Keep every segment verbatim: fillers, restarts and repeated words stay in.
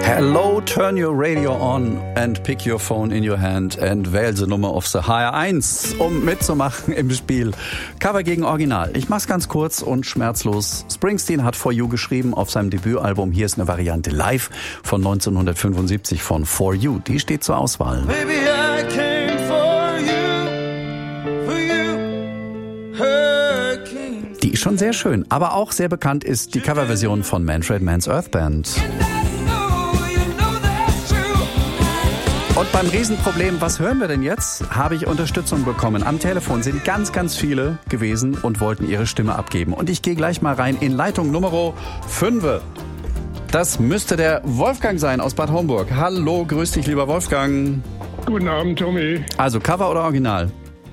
Hello, turn your radio on and pick your phone in your hand and wähl the Nummer of the H R eins, um mitzumachen im Spiel. Cover gegen Original. Ich mach's ganz kurz und schmerzlos. Springsteen hat For You geschrieben auf seinem Debütalbum. Hier ist eine Variante live von neunzehnhundertfünfundsiebzig von For You. Die steht zur Auswahl. Baby, I came for you, for you, hurricane. Die ist schon sehr schön, aber auch sehr bekannt ist die Coverversion von Manfred Mann's Earth Band. Und beim Riesenproblem, was hören wir denn jetzt, habe ich Unterstützung bekommen. Am Telefon sind ganz, ganz viele gewesen und wollten ihre Stimme abgeben. Und ich gehe gleich mal rein in Leitung Nummer fünf. Das müsste der Wolfgang sein aus Bad Homburg. Hallo, grüß dich, lieber Wolfgang. Guten Abend, Tommy. Also Cover oder Original?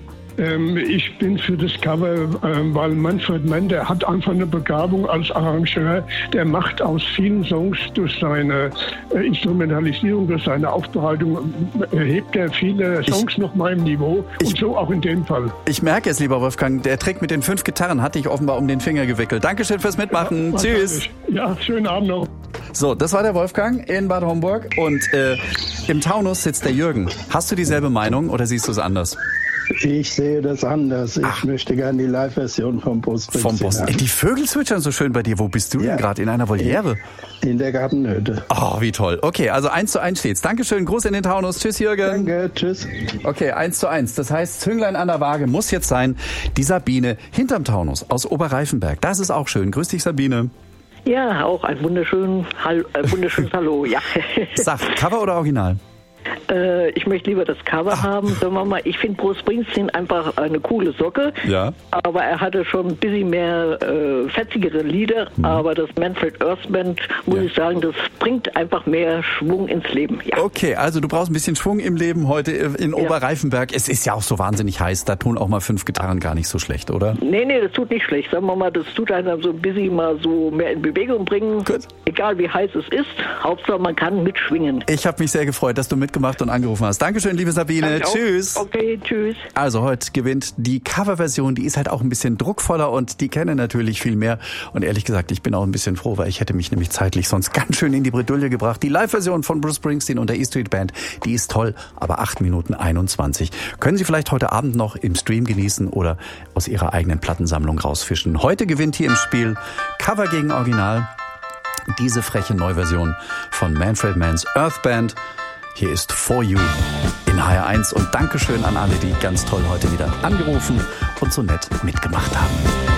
Ähm, ich bin für das Cover, ähm, weil Manfred Mann, der hat einfach eine Begabung als Arrangeur. Der macht aus vielen Songs durch seine äh, Instrumentalisierung, durch seine Aufbereitung, äh, hebt er viele Songs ich, noch mal im Niveau. Und ich, so auch in dem Fall. Ich merke es, lieber Wolfgang. Der Trick mit den fünf Gitarren hat dich offenbar um den Finger gewickelt. Dankeschön fürs Mitmachen. Ja, tschüss. Ja, schönen Abend noch. So, das war der Wolfgang in Bad Homburg. Und äh, im Taunus sitzt der Jürgen. Hast du dieselbe Meinung oder siehst du es anders? Ich sehe das anders. Ich Ach. möchte gerne die Live-Version vom Bruce Springsteen. Vom Bruce. Die Vögel zwitschern so schön bei dir. Wo bist du ja. denn gerade? In einer Voliere? In der Gartenhütte. Oh, wie toll. Okay, also eins zu eins steht's. Dankeschön. Gruß in den Taunus. Tschüss, Jürgen. Danke, tschüss. Okay, eins zu eins. Das heißt, Zünglein an der Waage muss jetzt sein die Sabine hinterm Taunus aus Oberreifenberg. Das ist auch schön. Grüß dich, Sabine. Ja, auch ein wunderschön, Hall, äh, wunderschönes Hallo, ja. Sag, Cover oder Original? Äh, ich möchte lieber das Cover Ach. haben. Sagen wir mal, ich finde Bruce Springsteen einfach eine coole Socke. Ja. Aber er hatte schon ein bisschen mehr äh, fetzigere Lieder. Mhm. Aber das Manfred Earth Band, muss ja. ich sagen, das bringt einfach mehr Schwung ins Leben. Ja. Okay, also du brauchst ein bisschen Schwung im Leben heute in Oberreifenberg. Ja. Es ist ja auch so wahnsinnig heiß. Da tun auch mal fünf Gitarren gar nicht so schlecht, oder? Nee, nee, das tut nicht schlecht. Sagen wir mal, das tut einem so ein bisschen mal so mehr in Bewegung bringen. Gut. Egal wie heiß es ist. Hauptsache man kann mitschwingen. Ich habe mich sehr gefreut, dass du mitgemacht und angerufen hast. Dankeschön, liebe Sabine. Danke Tschüss. Auch. Okay, tschüss. Also heute gewinnt die Coverversion, die ist halt auch ein bisschen druckvoller und die kennen natürlich viel mehr. Und ehrlich gesagt, ich bin auch ein bisschen froh, weil ich hätte mich nämlich zeitlich sonst ganz schön in die Bredouille gebracht. Die Live-Version von Bruce Springsteen und der E-Street Band, die ist toll, aber acht Minuten einundzwanzig. Können Sie vielleicht heute Abend noch im Stream genießen oder aus Ihrer eigenen Plattensammlung rausfischen. Heute gewinnt hier im Spiel Cover gegen Original diese freche Neuversion von Manfred Mann's Earth Band. Hier ist For You in H R eins und Dankeschön an alle, die ganz toll heute wieder angerufen und so nett mitgemacht haben.